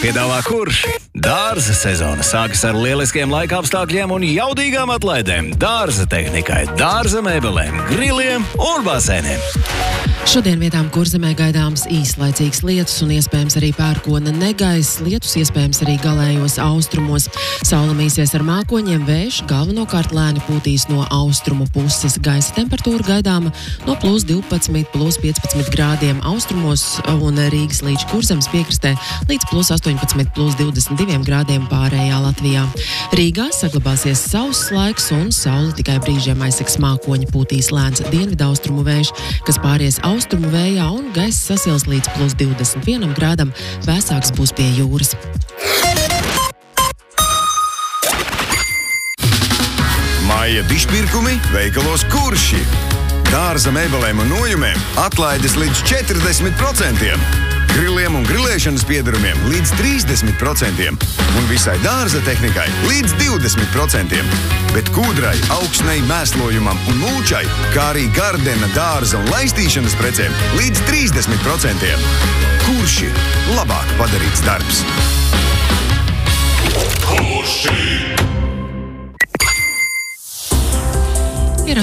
piedāvā Kurši. Dārza sezona sākas ar lieliskiem laika apstākļiem un jaudīgām atlaidēm dārza tehnikai, dārza mēbelēm, griliem un basēniem. Šodien vietām Kurzemē gaidāms īslaicīgs lietus un iespējams arī pērkona negaiss. Lietus iespējams arī galējos austrumos. Saule mīsies ar mākoņiem, vējš galvenokārt lēni pūtīs no austrumu puses. Gaisa temperatūra gaidāma no +12, +15 grādiem austrumos un Rīgas līdz Kurzemes piekrastē līdz +18, +22 grādiem pārējā Latvijā. Rīgā saglabāsies sauss laiks un saule tikai brīžiem aizsegs mākoņi, pūtīs lēns dienvidaustrumu vējš, kas pāries austrumu vējā un gaiss sasils līdz +21 grādam, vēsāks būs pie jūras. Maija dišpirkumi veikalos Kurši. Dārza mēbelēm un nojumiem atlaides līdz 40%. Griliem un grilēšanas piedarumiem līdz 30% un visai dārza tehnikai līdz 20%. Bet kūdrai, augsnei, mēslojumam un mūčai, kā arī gardena, dārza un laistīšanas precēm līdz 30%. Kurši labāk padarīts darbs. Ir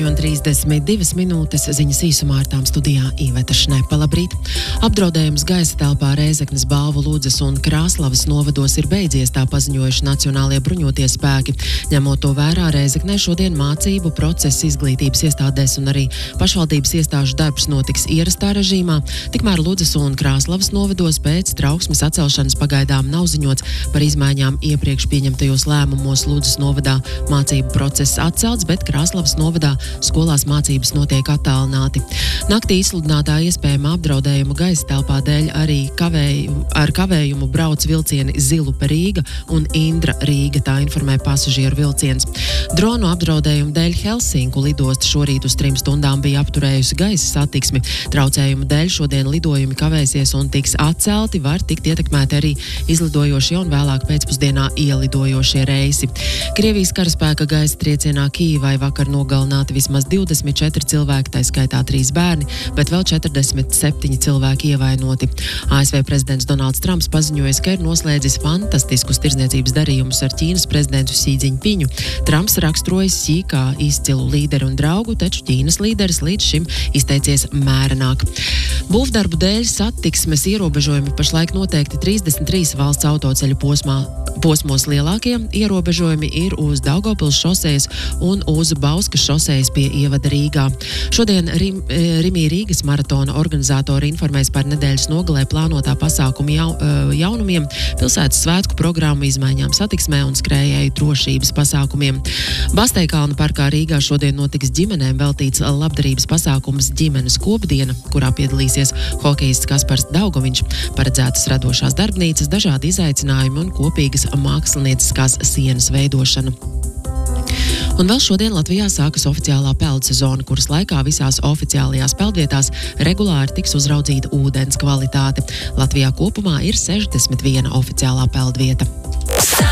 8:32 minūtes, ziņas īsumā ar tām studijā Īveta Šnepa. Labrīt! Apdraudējums gaisa telpā Rēzeknes, Balvu, Ludzas un Krāslavas novados ir beidzies, tā paziņojuši Nacionālie bruņotie spēki. Ņemot to vērā, Rēzeknē šodien mācību process izglītības iestādēs un arī pašvaldības iestāžu darbs notiks ierastā režīmā. Tikmēr Ludzas un Krāslavas novados pēc trauksmes atcelšanas pagaidām nav ziņots par izmaiņām iepriekš pieņemtajos lēmumos. Ludzas novadā mācību process atcelts, bet Krāslavas novadā skolās mācības notiek attālināti. Naktī izsludinātā iespējama apdraudējuma gaisa telpā dēļ arī ar kavējumu brauc vilcieni Zilupe Rīga un Indra Rīga, tā informē pasažieru vilciens. Dronu apdraudējumu dēļ Helsinku lidosta šorīt uz 3 stundām bija apturējusi gaisa satiksmi. Traucējumu dēļ šodien lidojumi kavēsies un tiks atcelti, var tikt ietekmēti arī izlidojošie un vēlāk pēcpusdienā ielidojošie reisi. Krievijas karaspēka gaisa triecienā Kīvai vakar nogalināti vismaz 24 cilvēki, tā skaitā 3 bērni, bet vēl 47 cilvēki ievainoti. ASV prezidents Donalds Trumps paziņoja, ka ir noslēdzis fantastiskus tirdzniecības darījumus ar Ķīnas prezidentu Xi Jinpingu. Trumps raksturoja Xi kā izcilu līderi un draugu, taču Ķīnas līderis līdz šim izteicies mērenāk. Būvdarbu dēļ satiksmes ierobežojumi pašlaik noteikti 33 valsts autoceļu posmos. Lielākie ierobežojumi ir uz Daugavpils šosejas un uz Bauskas šosejas pie ievada Rīgā. Šodien Rimī Rīgas maratona organizatori informēs par nedēļas nogalē plānotā pasākuma jaunumiem, pilsētas svētku programmu, izmaiņām satiksmē un skrējēju drošības pasākumiem. Basteikalna parkā Rīgā šodien notiks ģimenēm veltīts labdarības pasākums ģimenes kopdiena, kurā piedalīsies hokejists Kaspars Daugoviņš, paredzētas radošās darbnīcas, dažādi izaicinājumi un kopīgas mākslinieciskās sienas veidošana. Un vēl šodien Latvijā sākas oficiālā peldu sezona, kuras laikā visās oficiālajās peldvietās regulāri tiks uzraudzīta ūdens kvalitāte. Latvijā kopumā ir 61 oficiālā peldvieta.